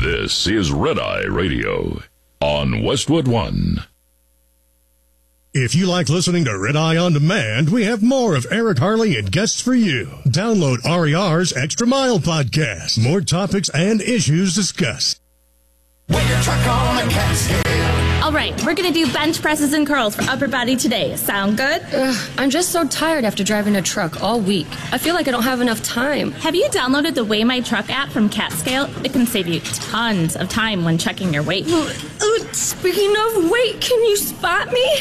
This is Red Eye Radio on Westwood One. If you like listening to Red Eye On Demand, we have more of Eric Harley and guests for you. Download RER's Extra Mile podcast. More topics and issues discussed. Weigh your truck on a cat scale. All right, we're going to do bench presses and curls for upper body today. Sound good? I'm just so tired after driving a truck all week. I feel like I don't have enough time. Have you downloaded the Weigh My Truck app from CatScale? It can save you tons of time when checking your weight. Speaking of weight, can you spot me?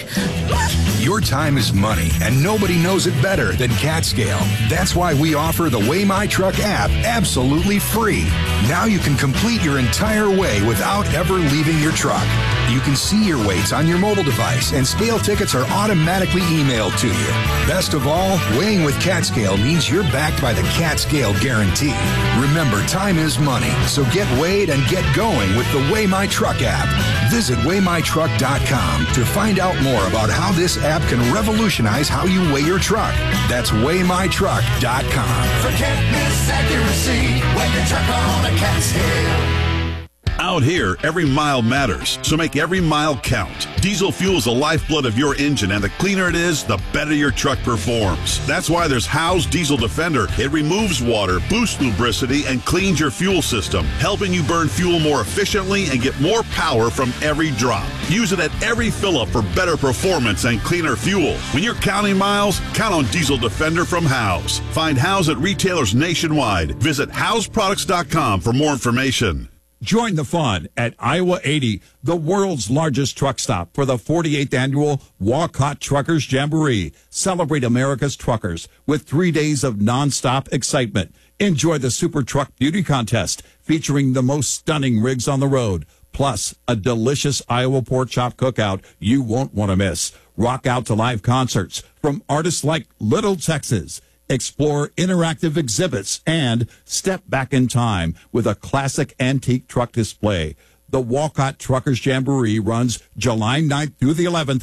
Your time is money, and nobody knows it better than CatScale. That's why we offer the Weigh My Truck app absolutely free. Now you can complete your entire weigh without ever leaving your truck. You can see your weights on your mobile device, and scale tickets are automatically emailed to you. Best of all, weighing with CatScale means you're backed by the CatScale guarantee. Remember, time is money, so get weighed and get going with the Weigh My Truck app. Visit WeighMyTruck.com to find out more about how this app can revolutionize how you weigh your truck. That's WeighMyTruck.com. Forget misaccuracy. Weigh your truck on a cat scale. Out here, every mile matters, so make every mile count. Diesel fuel is the lifeblood of your engine, and the cleaner it is, the better your truck performs. That's why there's Howe's Diesel Defender. It removes water, boosts lubricity, and cleans your fuel system, helping you burn fuel more efficiently and get more power from every drop. Use it at every fill-up for better performance and cleaner fuel. When you're counting miles, count on Diesel Defender from Howe's. Find Howe's at retailers nationwide. Visit Howe'sProducts.com for more information. Join the fun at Iowa 80, the world's largest truck stop, for the 48th annual Walcott Truckers Jamboree. Celebrate America's truckers with 3 days of nonstop excitement. Enjoy the Super Truck Beauty Contest featuring the most stunning rigs on the road, plus a delicious Iowa pork chop cookout you won't want to miss. Rock out to live concerts from artists like Little Texas. Explore interactive exhibits and step back in time with a classic antique truck display. The Walcott Truckers Jamboree runs July 9th through the 11th,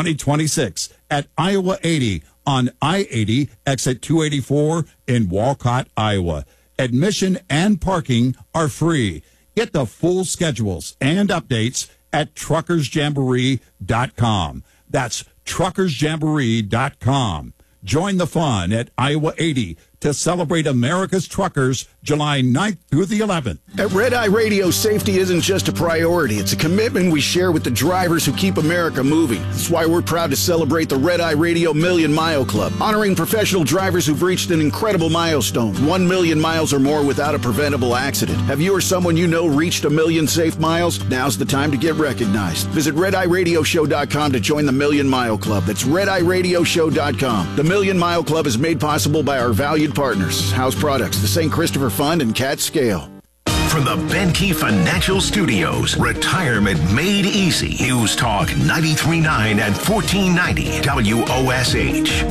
2026 at Iowa 80 on I-80 exit 284 in Walcott, Iowa. Admission and parking are free. Get the full schedules and updates at truckersjamboree.com. That's truckersjamboree.com. Join the fun at Iowa 80 to celebrate America's truckers July 9th through the 11th. At Red Eye Radio, safety isn't just a priority. It's a commitment we share with the drivers who keep America moving. That's why we're proud to celebrate the Red Eye Radio Million Mile Club, honoring professional drivers who've reached an incredible milestone, 1 million miles or more without a preventable accident. Have you or someone you know reached 1 million safe miles? Now's the time to get recognized. Visit RedEyeRadioShow.com to join the Million Mile Club. That's RedEyeRadioShow.com. The Million Mile Club is made possible by our valued partners, Howe's Products, the St. Christopher Fund, and CatScale. From the Benke Financial Studios, Retirement Made Easy. News Talk 93.9 and 1490 WOSH.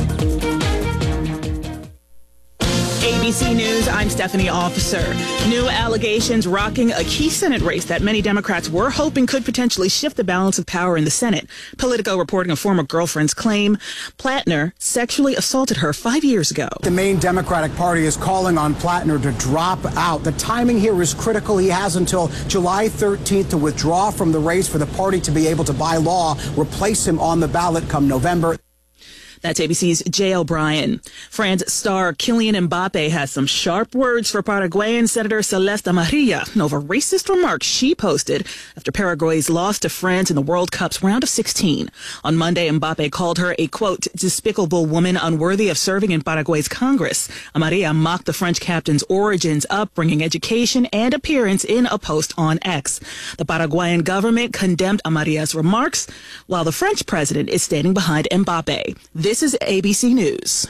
ABC News, I'm Stephanie Officer. New allegations rocking a key Senate race that many Democrats were hoping could potentially shift the balance of power in the Senate. Politico reporting a former girlfriend's claim Plattner sexually assaulted her 5 years ago. The main Democratic Party is calling on Plattner to drop out. The timing here is critical. He has until July 13th to withdraw from the race for the party to be able to, by law, replace him on the ballot come November. That's ABC's Jay O'Brien. France star Kylian Mbappe has some sharp words for Paraguayan Senator Celeste Amarilla over racist remarks she posted after Paraguay's loss to France in the World Cup's round of 16. On Monday, Mbappe called her a, quote, despicable woman unworthy of serving in Paraguay's Congress. Amarilla mocked the French captain's origins, upbringing, education, and appearance in a post on X. The Paraguayan government condemned Amarilla's remarks, while the French president is standing behind Mbappe. This is ABC News.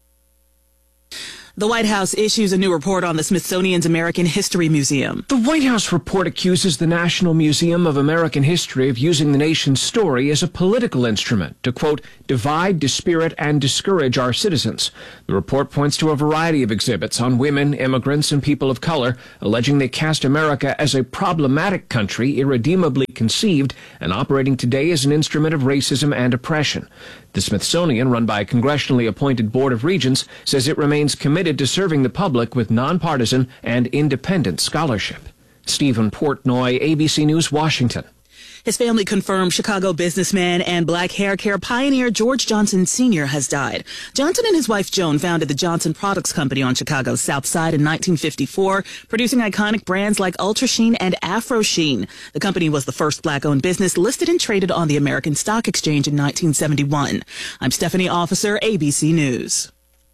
The White House issues a new report on the Smithsonian's American History Museum. The White House report accuses the National Museum of American History of using the nation's story as a political instrument to, quote, divide, dispirit, and discourage our citizens. The report points to a variety of exhibits on women, immigrants, and people of color, alleging they cast America as a problematic country irredeemably conceived and operating today as an instrument of racism and oppression. The Smithsonian, run by a congressionally appointed board of regents, says it remains committed to serving the public with nonpartisan and independent scholarship. Stephen Portnoy, ABC News, Washington. His family confirmed Chicago businessman and black hair care pioneer George Johnson Sr. has died. Johnson and his wife Joan founded the Johnson Products Company on Chicago's South Side in 1954, producing iconic brands like Ultra Sheen and Afro Sheen. The company was the first black-owned business listed and traded on the American Stock Exchange in 1971. I'm Stephanie Officer, ABC News.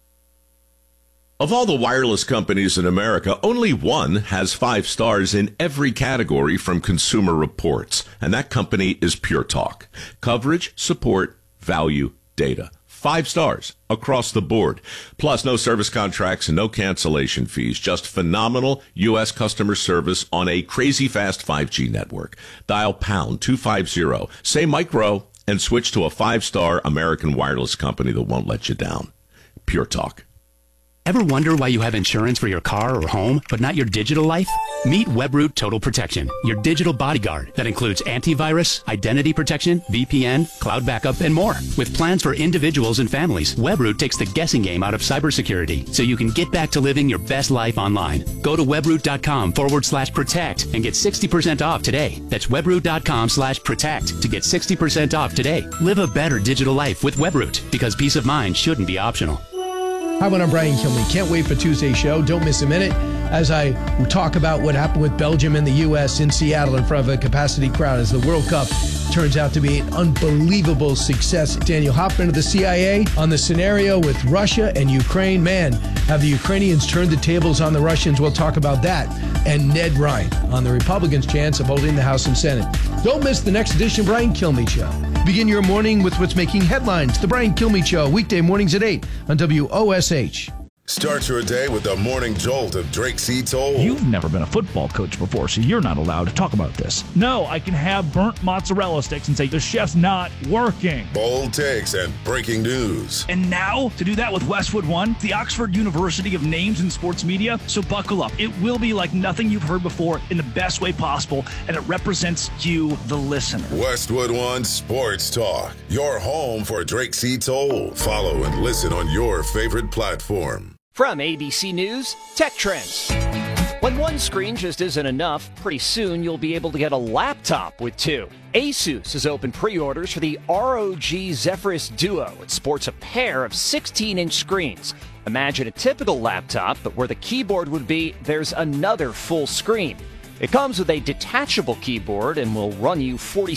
Of all the wireless companies in America, only one has 5 stars in every category from Consumer Reports, and that company is Pure Talk. Coverage, support, value, data. 5 stars across the board. Plus, no service contracts and no cancellation fees. Just phenomenal U.S. customer service on a crazy fast 5G network. Dial pound 250, say micro, and switch to a 5-star American wireless company that won't let you down. Pure Talk. Ever wonder why you have insurance for your car or home, but not your digital life? Meet Webroot Total Protection, your digital bodyguard that includes antivirus, identity protection, VPN, cloud backup, and more. With plans for individuals and families, Webroot takes the guessing game out of cybersecurity so you can get back to living your best life online. Go to webroot.com/protect and get 60% off today. That's webroot.com/protect to get 60% off today. Live a better digital life with Webroot, because peace of mind shouldn't be optional. Hi, I'm Brian Kilmeade. Can't wait for Tuesday's show. Don't miss a minute as I talk about what happened with Belgium and the U.S. in Seattle in front of a capacity crowd as the World Cup turns out to be an unbelievable success. Daniel Hoffman of the CIA on the scenario with Russia and Ukraine. Man, have the Ukrainians turned the tables on the Russians? We'll talk about that. And Ned Ryan on the Republicans' chance of holding the House and Senate. Don't miss the next edition of Brian Kilmeade Show. Begin your morning with what's making headlines. The Brian Kilmeade Show, weekday mornings at 8 on WOSH. Start your day with the morning jolt of Drake C. Toll. You've never been a football coach before, so you're not allowed to talk about this. No, I can have burnt mozzarella sticks and say the chef's not working. Bold takes and breaking news. And now, to do that with Westwood One, the Oxford University of Names in Sports Media. So buckle up. It will be like nothing you've heard before in the best way possible, and it represents you, the listener. Westwood One Sports Talk, your home for Drake C. Toll. Follow and listen on your favorite platform. From ABC News, Tech Trends. When one screen just isn't enough, pretty soon you'll be able to get a laptop with 2. Asus has opened pre-orders for the ROG Zephyrus Duo. It sports a pair of 16-inch screens. Imagine a typical laptop, but where the keyboard would be, there's another full screen. It comes with a detachable keyboard and will run you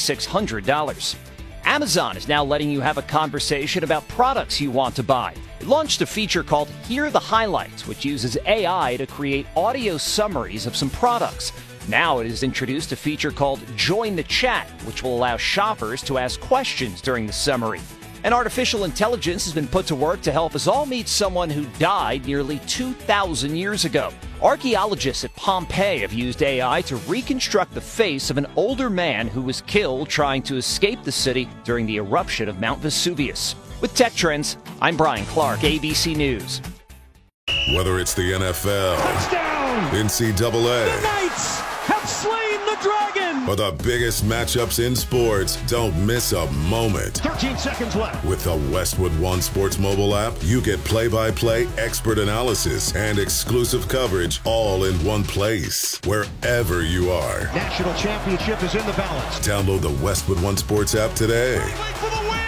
$4,600. Amazon is now letting you have a conversation about products you want to buy. It launched a feature called Hear the Highlights, which uses AI to create audio summaries of some products. Now it has introduced a feature called Join the Chat, which will allow shoppers to ask questions during the summary. And artificial intelligence has been put to work to help us all meet someone who died nearly 2,000 years ago. Archaeologists at Pompeii have used AI to reconstruct the face of an older man who was killed trying to escape the city during the eruption of Mount Vesuvius. With Tech Trends, I'm Brian Clark, ABC News. Whether it's the NFL, touchdown, NCAA, the Knights have slain the dragon, or the biggest matchups in sports, don't miss a moment. 13 seconds left. With the Westwood One Sports mobile app, you get play-by-play expert analysis and exclusive coverage all in one place, wherever you are. National championship is in the balance. Download the Westwood One Sports app today. For the win!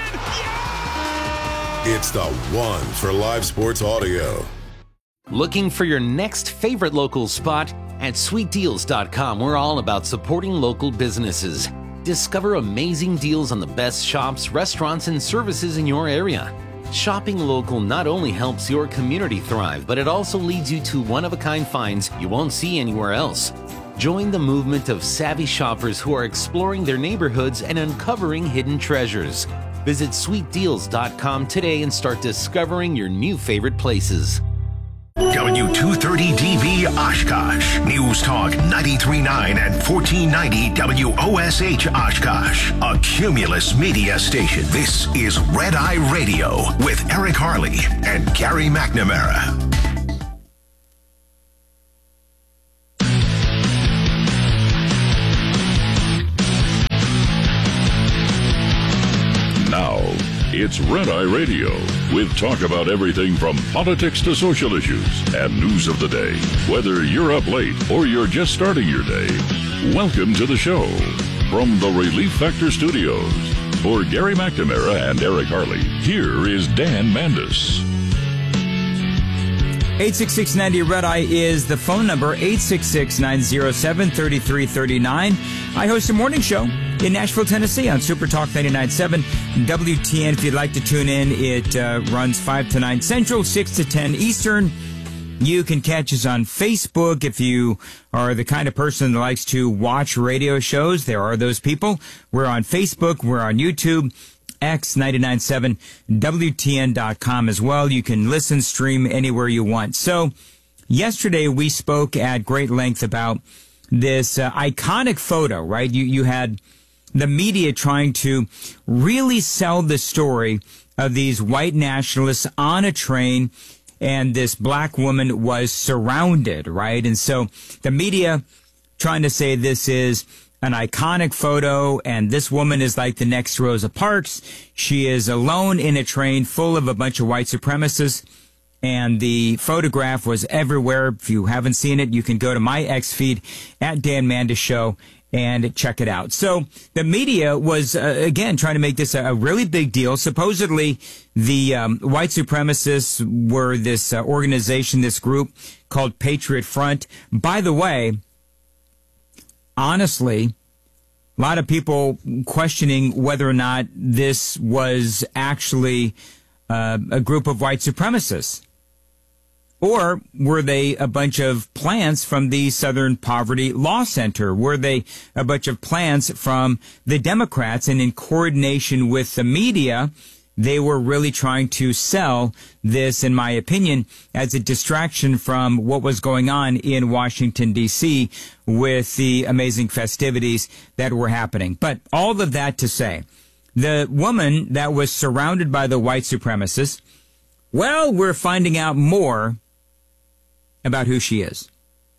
It's the one for live sports audio. Looking for your next favorite local spot? At sweetdeals.com, we're all about supporting local businesses. Discover amazing deals on the best shops, restaurants, and services in your area. Shopping local not only helps your community thrive, but it also leads you to one-of-a-kind finds you won't see anywhere else. Join the movement of savvy shoppers who are exploring their neighborhoods and uncovering hidden treasures. Visit sweetdeals.com today and start discovering your new favorite places. W230DB Oshkosh. News Talk 93.9 and 1490 WOSH Oshkosh. A Cumulus media station. This is Red Eye Radio with Eric Harley and Gary McNamara. Now, It's Red Eye Radio, with talk about everything from politics to social issues and news of the day. Whether you're up late or you're just starting your day, welcome to the show. From the Relief Factor Studios, for Gary McNamara and Eric Harley, here is Dan Mandis. 866-90-RED-EYE is the phone number, 866-907-3339. I host a morning show in Nashville, Tennessee on Super Talk 99.7 WTN. If you'd like to tune in, it runs 5 to 9 Central, 6 to 10 Eastern. You can catch us on Facebook if you are the kind of person that likes to watch radio shows. There are those people. We're on Facebook. We're on YouTube. X997 WTN.com as well. You can listen, stream anywhere you want. So yesterday we spoke at great length about this iconic photo, right? You had the media trying to really sell the story of these white nationalists on a train, and this black woman was surrounded, right? And so the media trying to say this is an iconic photo, and this woman is like the next Rosa Parks. She is alone in a train full of a bunch of white supremacists, and the photograph was everywhere. If you haven't seen it, you can go to my X feed at Dan Mandis Show and check it out. So the media was, again, trying to make this a really big deal. Supposedly, the white supremacists were this organization, this group called Patriot Front. By the way, honestly, a lot of people questioning whether or not this was actually a group of white supremacists. Or were they a bunch of plants from the Southern Poverty Law Center? Were they a bunch of plants from the Democrats? And in coordination with the media, they were really trying to sell this, in my opinion, as a distraction from what was going on in Washington, D.C. with the amazing festivities that were happening. But all of that to say, the woman that was surrounded by the white supremacists, well, we're finding out more about who she is.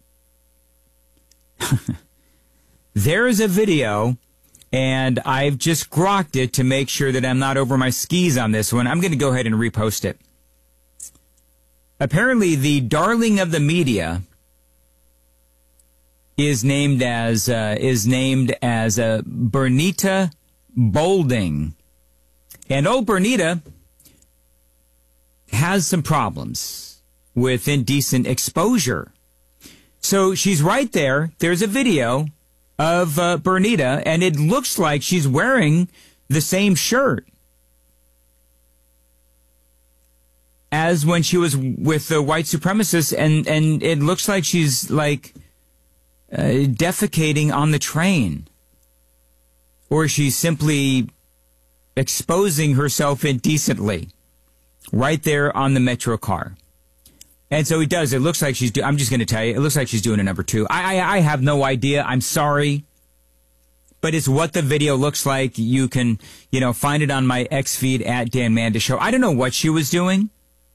There is a video, and I've just grokked it to make sure that I'm not over my skis on this one. I'm going to go ahead and repost it. Apparently, the darling of the media is named as Bernita Bolding, and old Bernita has some problems with indecent exposure. So she's right there. There's a video of Bernita, and it looks like she's wearing the same shirt as when she was with the white supremacists, and it looks like she's like defecating on the train, or she's simply exposing herself indecently right there on the Metro car. And so it does. It looks like she's I'm just going to tell you, it looks like she's doing a number two. I have no idea. I'm sorry. But it's what the video looks like. You can, find it on my X feed at Dan Mandis Show. I don't know what she was doing,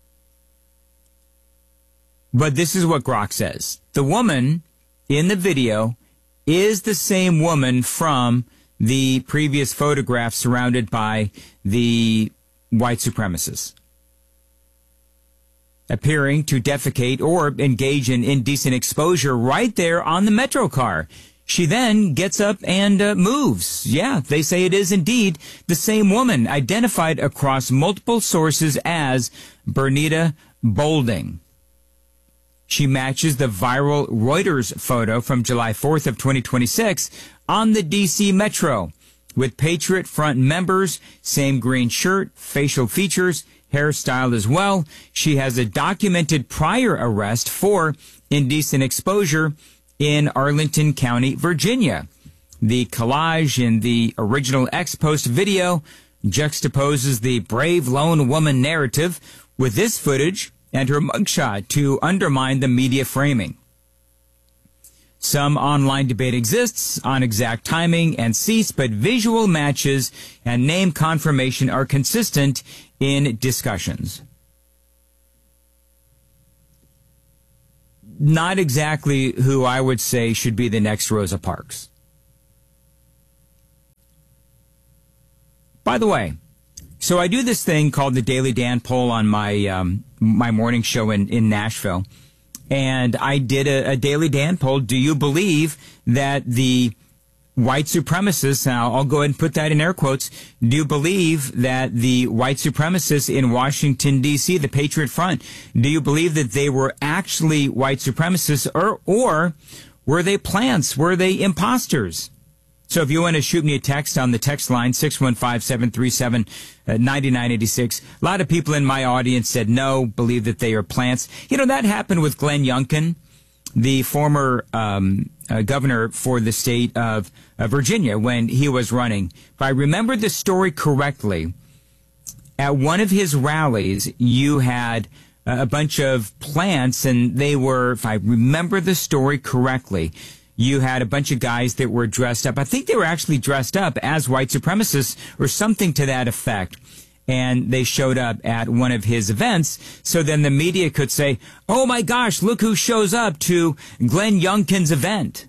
but this is what Grok says. The woman in the video is the same woman from the previous photograph surrounded by the white supremacists, appearing to defecate or engage in indecent exposure right there on the Metro car. She then gets up and moves. Yeah, they say it is indeed the same woman, identified across multiple sources as Bernita Bolding. She matches the viral Reuters photo from July 4th of 2026 on the D.C. Metro, with Patriot Front members, same green shirt, facial features, hairstyle as well. She has a documented prior arrest for indecent exposure in Arlington County, Virginia. The collage in the original X-Post video juxtaposes the brave lone woman narrative with this footage and her mugshot to undermine the media framing. Some online debate exists on exact timing and cease, but visual matches and name confirmation are consistent in discussions. Not exactly who I would say should be the next Rosa Parks. By the way, So I do this thing called the Daily Dan poll on my my morning show in Nashville. And I did a Daily Dan poll. Do you believe that the white supremacists, now I'll go ahead and put that in air quotes, do you believe that the white supremacists in Washington, D.C., the Patriot Front, do you believe that they were actually white supremacists or were they plants? Were they imposters? So if you want to shoot me a text on the text line, 615-737-9986. A lot of people in my audience said no, believe that they are plants. You know, that happened with Glenn Youngkin, the former governor for the state of Virginia when he was running. If I remember the story correctly, at one of his rallies, you had a bunch of plants, and they were, if I remember the story correctly, you had a bunch of guys that were dressed up. I think they were actually dressed up as white supremacists or something to that effect. And they showed up at one of his events. So then the media could say, oh my gosh, look who shows up to Glenn Youngkin's event.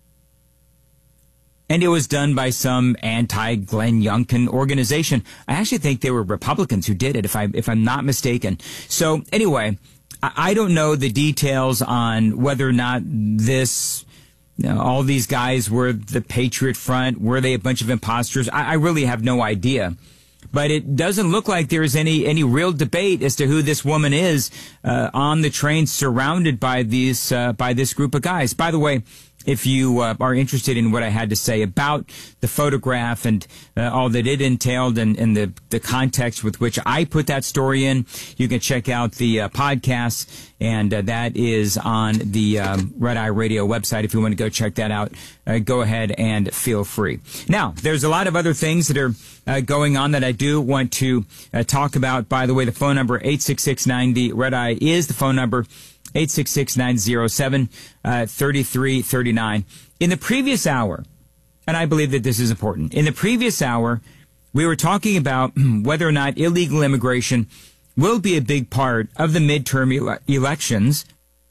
And it was done by some anti-Glenn Youngkin organization. I actually think they were Republicans who did it, if I'm not mistaken. So anyway, I don't know the details on whether or not this, all these guys were the Patriot Front. Were they a bunch of imposters? I really have no idea. But it doesn't look like there's any real debate as to who this woman is on the train, surrounded by these by this group of guys. By the way, if you are interested in what I had to say about the photograph and all that it entailed and the context with which I put that story in, you can check out the podcast, and that is on the Red Eye Radio website. If you want to go check that out, go ahead and feel free. Now, there's a lot of other things that are going on that I do want to talk about. By the way, the phone number 866-90 Red Eye is the phone number. 866-907-3339. In the previous hour, and I believe that this is important, in the previous hour, we were talking about whether or not illegal immigration will be a big part of the midterm elections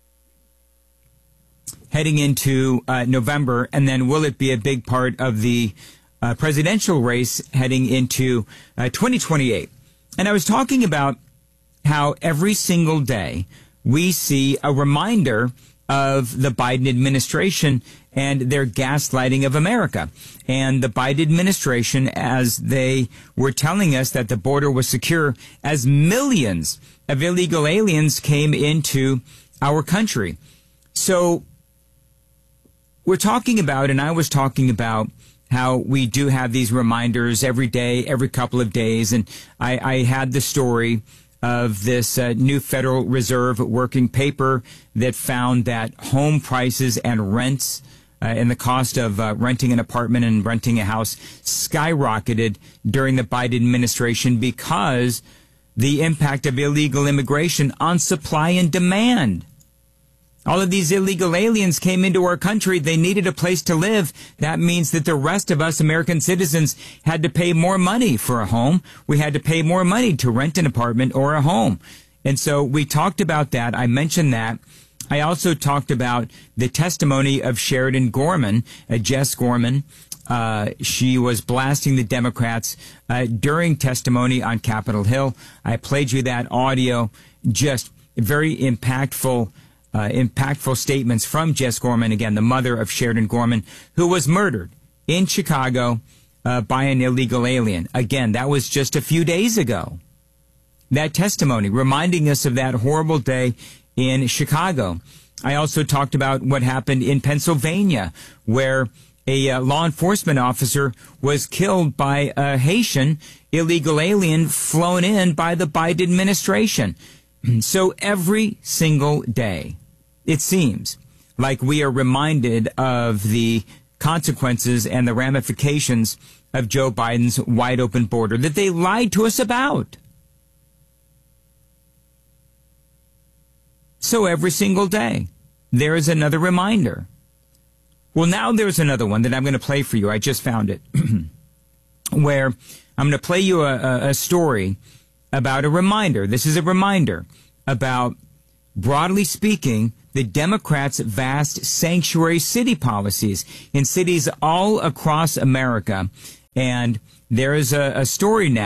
heading into November, and then will it be a big part of the presidential race heading into 2028. And I was talking about how every single day we see a reminder of the Biden administration and their gaslighting of America. And the Biden administration, as they were telling us that the border was secure, as millions of illegal aliens came into our country. So we're talking about, and I was talking about, how we do have these reminders every day, every couple of days. And I had the story of this new Federal Reserve working paper that found that home prices and rents and the cost of renting an apartment and renting a house skyrocketed during the Biden administration because the impact of illegal immigration on supply and demand. All of these illegal aliens came into our country. They needed a place to live. That means that the rest of us American citizens had to pay more money for a home. We had to pay more money to rent an apartment or a home. And so we talked about that. I mentioned that. I also talked about the testimony of Sheridan Gorman, Jess Gorman. She was blasting the Democrats during testimony on Capitol Hill. I played you that audio, just very impactful statements from Jess Gorman, again, the mother of Sheridan Gorman, who was murdered in Chicago by an illegal alien. Again, that was just a few days ago. That testimony reminding us of that horrible day in Chicago. I also talked about what happened in Pennsylvania, where a law enforcement officer was killed by a Haitian illegal alien flown in by the Biden administration. So every single day, it seems like we are reminded of the consequences and the ramifications of Joe Biden's wide open border that they lied to us about. So every single day, there is another reminder. Well, now there's another one that I'm going to play for you. I just found it, where I'm going to play you a story about a reminder. This is a reminder about, broadly speaking, the Democrats' vast sanctuary city policies in cities all across America. And there is a story now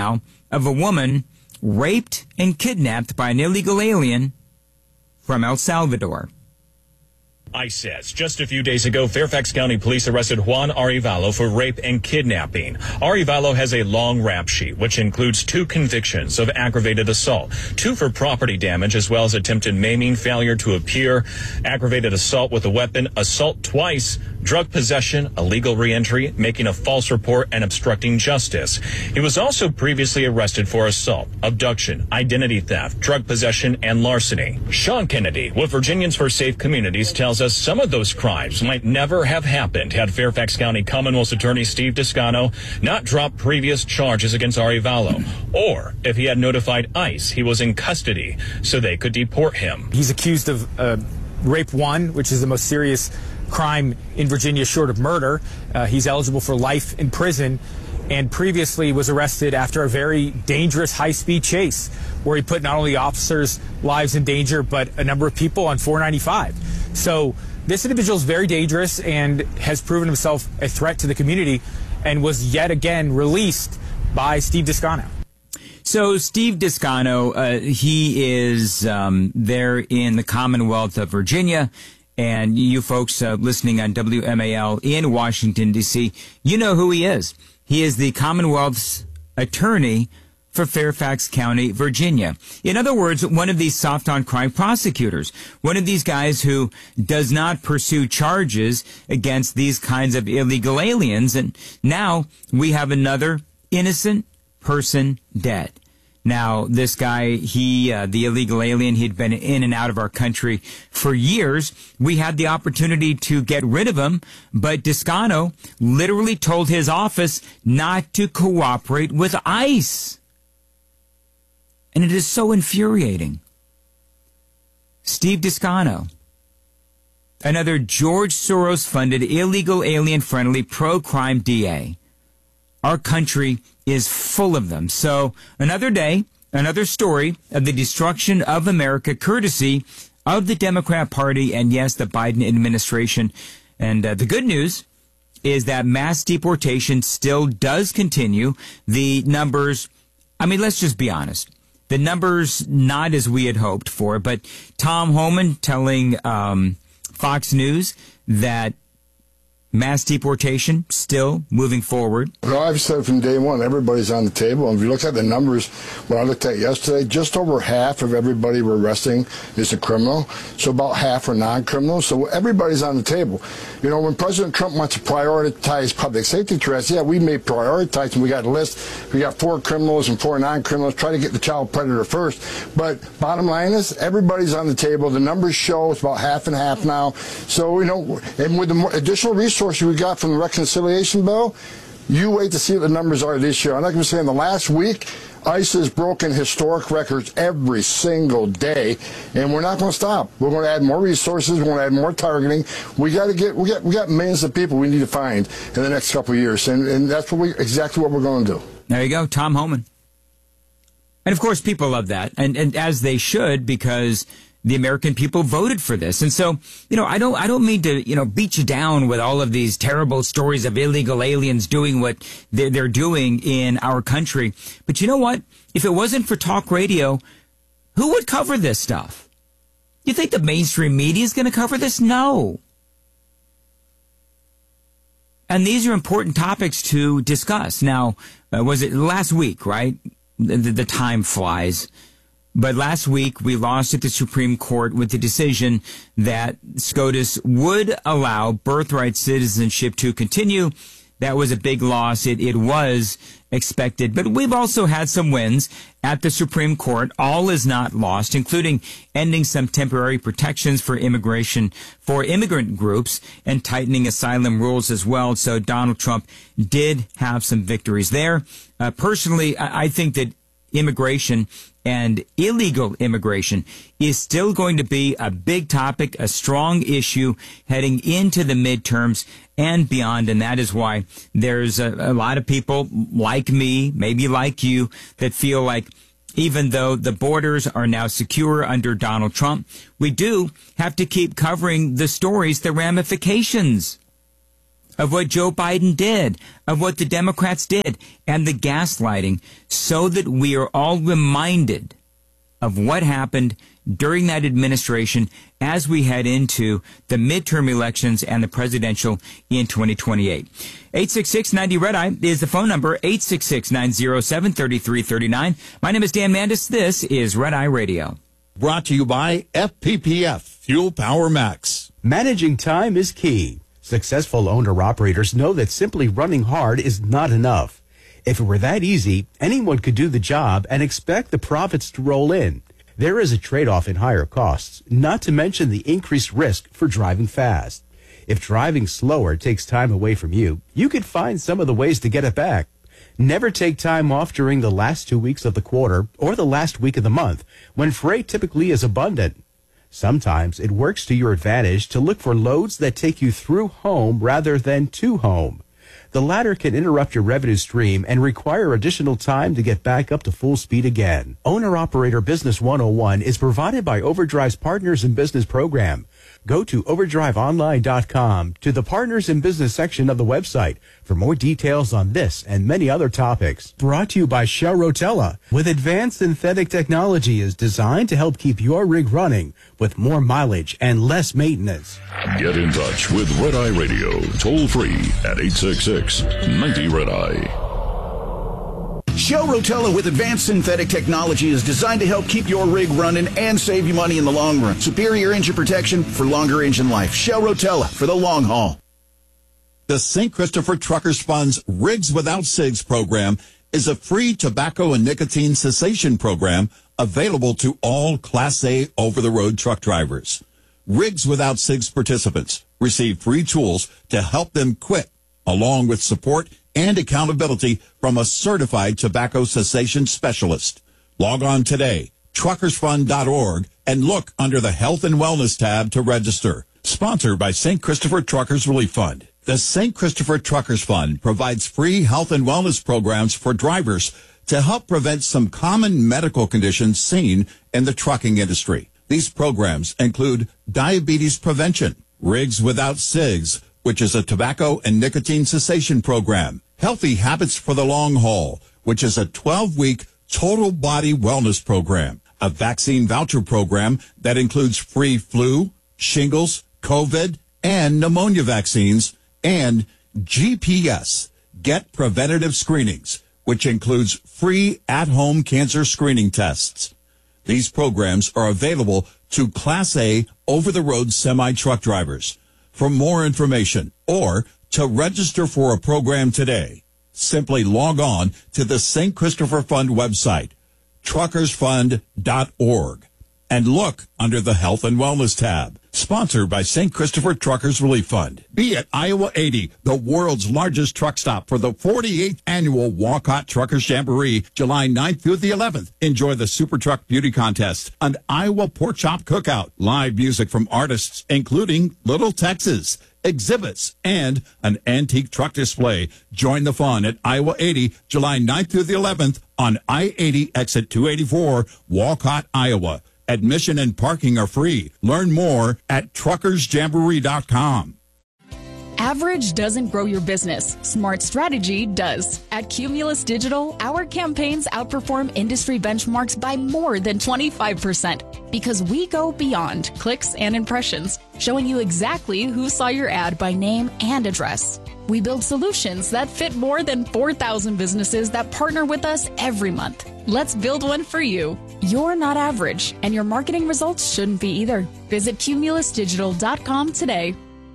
of a woman raped and kidnapped by an illegal alien from El Salvador. ICE says just a few days ago, Fairfax County Police arrested Juan Arevalo for rape and kidnapping. Arevalo has a long rap sheet, which includes 2 convictions of aggravated assault, 2 for property damage, as well as attempted maiming, failure to appear, aggravated assault with a weapon, assault twice, drug possession, illegal reentry, making a false report, and obstructing justice. He was also previously arrested for assault, abduction, identity theft, drug possession, and larceny. Sean Kennedy with Virginians for Safe Communities tells us some of those crimes might never have happened had Fairfax County Commonwealth's Attorney Steve Descano not dropped previous charges against Arevalo, or if he had notified ICE he was in custody so they could deport him. He's accused of rape 1, which is the most serious crime in Virginia short of murder. He's eligible for life in prison, and previously was arrested after a very dangerous high-speed chase where he put not only officers' lives in danger but a number of people on 495. So this individual is very dangerous and has proven himself a threat to the community and was yet again released by Steve Descano. So Steve Descano, he is there in the Commonwealth of Virginia. And you folks listening on WMAL in Washington, D.C., you know who he is. He is the Commonwealth's attorney for Fairfax County, Virginia. In other words, one of these soft-on-crime prosecutors, one of these guys who does not pursue charges against these kinds of illegal aliens. And now we have another innocent person dead. Now, this guy, the illegal alien, he'd been in and out of our country for years. We had the opportunity to get rid of him, but Descano literally told his office not to cooperate with ICE. And it is so infuriating. Steve Descano, another George Soros-funded, illegal, alien-friendly, pro-crime DA. Our country is full of them. So another day, another story of the destruction of America, courtesy of the Democrat Party and, yes, the Biden administration. And the good news is that mass deportation still does continue. The numbers, I mean, let's just be honest. The numbers not as we had hoped for, but Tom Homan telling Fox News that mass deportation still moving forward. Well, I've said from day one, everybody's on the table. And if you look at the numbers, what I looked at yesterday, just over half of everybody we're arresting is a criminal. So about half are non-criminals. So everybody's on the table. You know, when President Trump wants to prioritize public safety threats, yeah, we may prioritize, and we got a list. We got 4 criminals and 4 non-criminals. Try to get the child predator first. But bottom line is, everybody's on the table. The numbers show it's about half and half now. So, you know, and with the more additional resources we got from the reconciliation bill, you wait to see what the numbers are this year. I'm not going to say in the last week, ICE has broken historic records every single day, and we're not going to stop. We're going to add more resources. We're going to add more targeting. We got millions of people we need to find in the next couple of years, and that's exactly what we're going to do. There you go, Tom Homan. And of course, people love that, and as they should, because the American people voted for this. And so, you know, I don't mean to, you know, beat you down with all of these terrible stories of illegal aliens doing what they're doing in our country. But you know what? If it wasn't for talk radio, who would cover this stuff? You think the mainstream media is going to cover this? No. And these are important topics to discuss. Now, was it last week, right? The time flies. But last week, we lost at the Supreme Court with the decision that SCOTUS would allow birthright citizenship to continue. That was a big loss. It was expected. But we've also had some wins at the Supreme Court. All is not lost, including ending some temporary protections for immigration for immigrant groups and tightening asylum rules as well. So Donald Trump did have some victories there. Personally, I think that immigration and illegal immigration is still going to be a big topic, a strong issue heading into the midterms and beyond. And that is why there's a lot of people like me, maybe like you, that feel like even though the borders are now secure under Donald Trump, we do have to keep covering the stories, the ramifications of what Joe Biden did, of what the Democrats did, and the gaslighting, so that we are all reminded of what happened during that administration as we head into the midterm elections and the presidential in 2028. 866-90-RED-EYE is the phone number, 866-907-3339. My name is Dan Mandis. This is Red Eye Radio. Brought to you by FPPF, Fuel Power Max. Managing time is key. Successful owner-operators know that simply running hard is not enough. If it were that easy, anyone could do the job and expect the profits to roll in. There is a trade-off in higher costs, not to mention the increased risk for driving fast. If driving slower takes time away from you, you could find some of the ways to get it back. Never take time off during the last 2 weeks of the quarter or the last week of the month, when freight typically is abundant. Sometimes it works to your advantage to look for loads that take you through home rather than to home. The latter can interrupt your revenue stream and require additional time to get back up to full speed again. Owner-Operator Business 101 is provided by Overdrive's Partners in Business program. Go to overdriveonline.com to the Partners in Business section of the website for more details on this and many other topics. Brought to you by Shell Rotella, with advanced synthetic technology is designed to help keep your rig running with more mileage and less maintenance. Get in touch with Red Eye Radio, toll free at 866-90-RED-EYE. Shell Rotella with advanced synthetic technology is designed to help keep your rig running and save you money in the long run. Superior engine protection for longer engine life. Shell Rotella for the long haul. The St. Christopher Truckers Fund's Rigs Without SIGs program is a free tobacco and nicotine cessation program available to all Class A over-the-road truck drivers. Rigs Without SIGs participants receive free tools to help them quit, along with support and accountability from a certified tobacco cessation specialist. Log on today, truckersfund.org, and look under the Health and Wellness tab to register. Sponsored by St. Christopher Truckers Relief Fund. The St. Christopher Truckers Fund provides free health and wellness programs for drivers to help prevent some common medical conditions seen in the trucking industry. These programs include diabetes prevention, Rigs Without SIGs, which is a tobacco and nicotine cessation program, Healthy Habits for the Long Haul, which is a 12-week total body wellness program, a vaccine voucher program that includes free flu, shingles, COVID, and pneumonia vaccines, and GPS, Get Preventative Screenings, which includes free at-home cancer screening tests. These programs are available to Class A over-the-road semi-truck drivers. For more information or to register for a program today, simply log on to the St. Christopher Fund website, truckersfund.org, and look under the Health and Wellness tab. Sponsored by St. Christopher Truckers Relief Fund. Be at Iowa 80, the world's largest truck stop for the 48th annual Walcott Truckers Jamboree, July 9th through the 11th. Enjoy the Super Truck Beauty Contest, an Iowa Pork Chop Cookout, live music from artists including Little Texas, exhibits, and an antique truck display. Join the fun at Iowa 80, July 9th through the 11th on I-80 exit 284, Walcott, Iowa. Admission and parking are free. Learn more at truckersjamboree.com. Average doesn't grow your business. Smart strategy does. At Cumulus Digital, our campaigns outperform industry benchmarks by more than 25% because we go beyond clicks and impressions, showing you exactly who saw your ad by name and address. We build solutions that fit more than 4,000 businesses that partner with us every month. Let's build one for you. You're not average, and your marketing results shouldn't be either. Visit cumulusdigital.com today.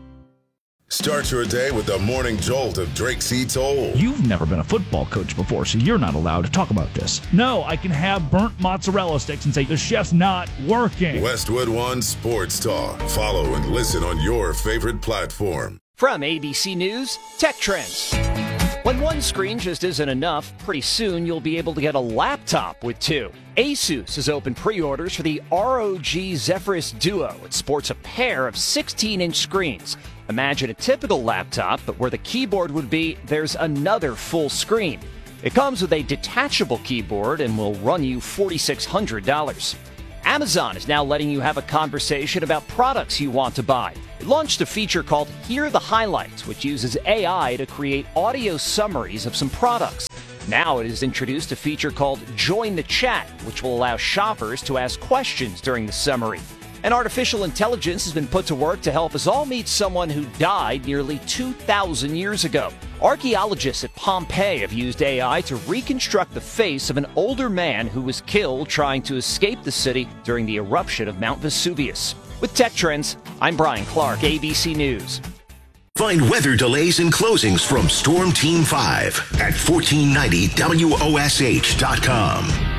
Start your day with the morning jolt of Drake C. Toll. You've never been a football coach before, so you're not allowed to talk about this. No, I can have burnt mozzarella sticks and say the chef's not working. Westwood One Sports Talk. Follow and listen on your favorite platform. From ABC News, Tech Trends. When one screen just isn't enough, pretty soon you'll be able to get a laptop with two. Asus has opened pre-orders for the ROG Zephyrus Duo. It sports a pair of 16-inch screens. Imagine a typical laptop, but where the keyboard would be, there's another full screen. It comes with a detachable keyboard and will run you $4,600. Amazon is now letting you have a conversation about products you want to buy. It launched a feature called Hear the Highlights, which uses AI to create audio summaries of some products. Now it has introduced a feature called Join the Chat, which will allow shoppers to ask questions during the summary. And artificial intelligence has been put to work to help us all meet someone who died nearly 2,000 years ago. Archaeologists at Pompeii have used AI to reconstruct the face of an older man who was killed trying to escape the city during the eruption of Mount Vesuvius. With Tech Trends, I'm Brian Clark, ABC News. Find weather delays and closings from Storm Team 5 at 1490WOSH.com.